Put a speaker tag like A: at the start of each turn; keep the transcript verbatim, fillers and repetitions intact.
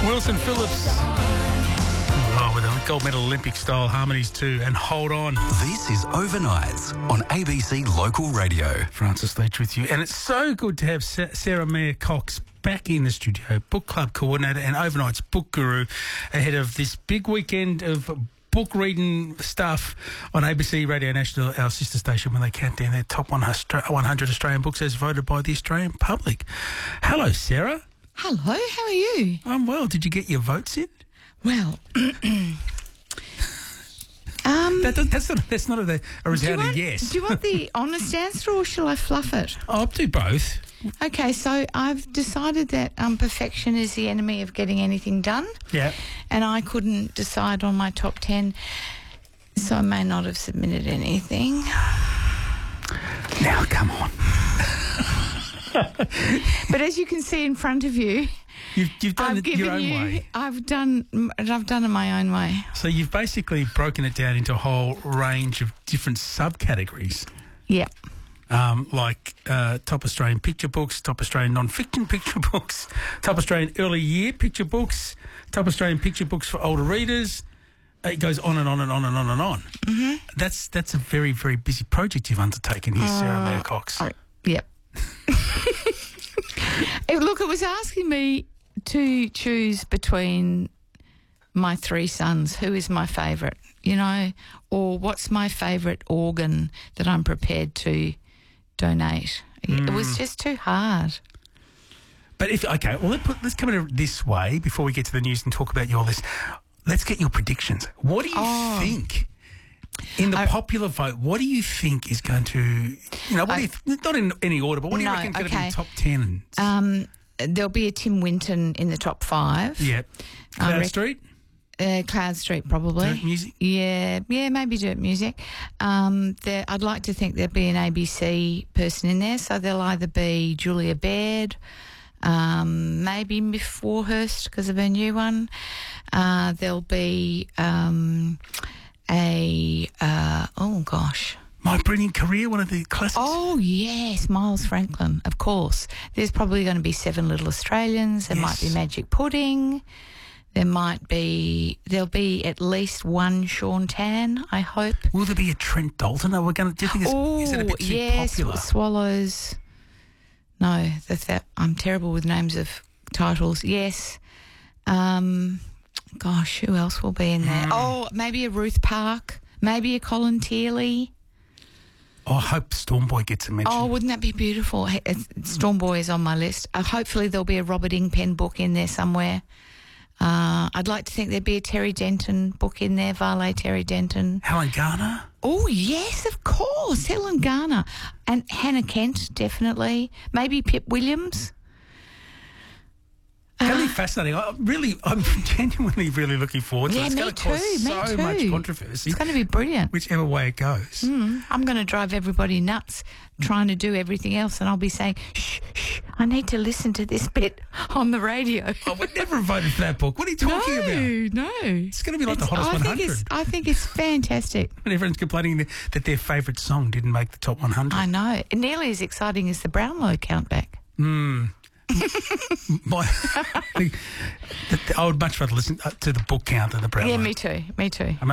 A: Wilson Phillips. Oh, with a gold medal Olympic style harmonies too. And hold on.
B: This is Overnights on A B C Local Radio.
A: Francis Leach with you. And it's so good to have Sa- Sarah Mayer Cox back in the studio, book club coordinator and Overnight's book guru, ahead of this big weekend of book reading stuff on A B C Radio National, our sister station, when they count down their top one hundred Australian books as voted by the Australian public. Hello, Sarah.
C: Hello, how are you?
A: I'm well. Did you get your votes in?
C: Well, um,
A: that, that's not that's not a, a resounding yes.
C: Do you want the honest answer or shall I fluff it?
A: I'll do both.
C: Okay, so I've decided that um, perfection is the enemy of getting anything done.
A: Yeah.
C: And I couldn't decide on my top ten, so I may not have submitted anything.
A: Now, come on.
C: But as you can see in front of you,
A: You've, you've done
C: I've
A: it
C: given
A: your own
C: you,
A: way.
C: I've done, I've done it my own way.
A: So you've basically broken it down into a whole range of different subcategories.
C: Yep.
A: Um, like uh, top Australian picture books, top Australian non-fiction picture books, top Australian early year picture books, top Australian picture books for older readers. It goes on and on and on and on and on. Mm-hmm. That's that's a very, very busy project you've undertaken here, uh, Sarah Mayer Cox.
C: Oh, yep. It, look, it was asking me to choose between my three sons, who is my favourite, you know, or what's my favourite organ that I'm prepared to donate. Mm. It was just too hard.
A: But if, okay, well, let's, put, let's come at it this way before we get to the news and talk about your list. Let's get your predictions. What do you oh. think? In the I, popular vote, what do you think is going to, you know, what I, do you, not in any order, but what do you
C: no,
A: reckon is going
C: okay.
A: to be top ten?
C: Um, there'll be a Tim Winton in the top five.
A: Yeah. Cloud rec- Street?
C: Uh, Cloud Street, probably.
A: Dirt Music?
C: Yeah, yeah, maybe Dirt Music. Um, there, I'd like to think there'll be an A B C person in there, so there'll either be Julia Baird, um, maybe Miff Warhurst because of her new one. Uh, there'll be... Um, A, uh, oh gosh.
A: My Brilliant Career, one of the classics.
C: Oh, yes, Miles Franklin, of course. There's probably going to be Seven Little Australians. There
A: yes.
C: might be Magic Pudding. There might be, there'll be at least one Sean Tan, I hope.
A: Will there be a Trent Dalton? Are we going to, do you think it's,
C: oh,
A: is it a bit too
C: yes,
A: popular?
C: Swallows. No, that's that. I'm terrible with names of titles. Yes. Um... Gosh, who else will be in there? Mm. Oh, maybe a Ruth Park, maybe a Colin Tearley.
A: Oh, I hope Stormboy gets a mention.
C: Oh, wouldn't that be beautiful? Hey, Stormboy is on my list. Uh, hopefully there'll be a Robert Ingpen book in there somewhere. Uh, I'd like to think there'd be a Terry Denton book in there, Valet Terry Denton.
A: Helen Garner?
C: Oh, yes, of course, Helen Garner. And Hannah Kent, definitely. Maybe Pip Williams.
A: That'll be fascinating. I really, I'm genuinely really looking forward to
C: yeah,
A: it. It's
C: me
A: going to
C: too,
A: cause
C: me
A: so
C: too.
A: much controversy.
C: It's going to be brilliant.
A: Whichever way it goes.
C: Mm, I'm going to drive everybody nuts trying to do everything else, and I'll be saying, shh, shh, I need to listen to this bit on the radio.
A: I would never have voted for that book. What are you talking
C: no,
A: about?
C: No,
A: It's going to be like
C: it's,
A: the hottest
C: I
A: one
C: think
A: hundred.
C: It's, I think it's fantastic.
A: And everyone's complaining that, that their favourite song didn't make the top one hundred.
C: I know. Nearly as exciting as the Brownlow countback.
A: Hmm. My, I would much rather listen to the book count than the Brownlow.
C: Yeah, me too. Me too.
A: I mean,